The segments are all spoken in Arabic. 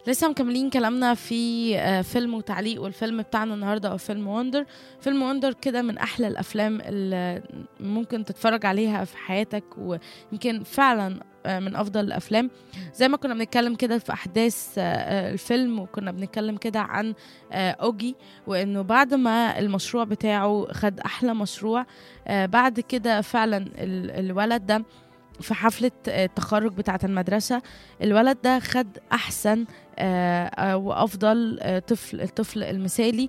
لسه مكملين كلامنا في فيلم وتعليق، والفيلم بتاعنا النهارده هو فيلم وندر. فيلم وندر كده من احلى الافلام اللي ممكن تتفرج عليها في حياتك، ويمكن فعلا من افضل الافلام. زي ما كنا بنتكلم كده في احداث الفيلم، وكنا بنتكلم كده عن اوجي، وانه بعد ما المشروع بتاعه خد احلى مشروع، بعد كده فعلا الولد ده في حفلة التخرج بتاعة المدرسة، الولد ده خد أحسن وأفضل الطفل المثالي.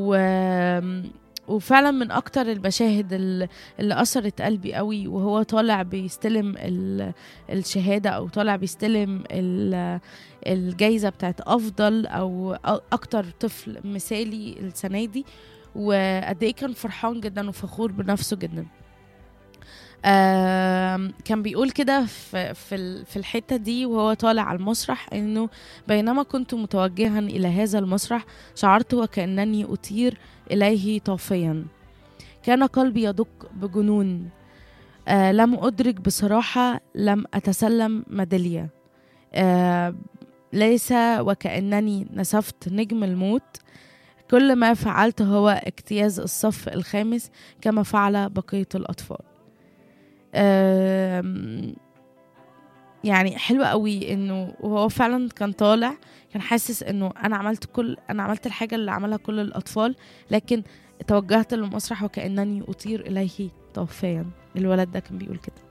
وفعلا من أكتر المشاهد اللي أثرت قلبي قوي، وهو طالع بيستلم الشهادة، أو طالع بيستلم الجايزة بتاعت أفضل أو أكتر طفل مثالي السنة دي. وقد إيه كان فرحان جدا وفخور بنفسه جدا. كان بيقول كده في الحتة دي وهو طالع على المسرح، انه بينما كنت متوجها الى هذا المسرح شعرت وكأنني اطير اليه طافيا. كان قلبي يدق بجنون. لم ادرك بصراحة، لم اتسلم ميدالية. ليس وكأنني نسفت نجم الموت. كل ما فعلت هو اجتياز الصف الخامس كما فعل بقية الأطفال. يعني حلوة قوي انه وهو فعلا كان طالع، كان حاسس انه انا عملت الحاجة اللي عملها كل الاطفال، لكن توجهت للمسرح وكأنني اطير اليه طوفيا. الولد ده كان بيقول كده.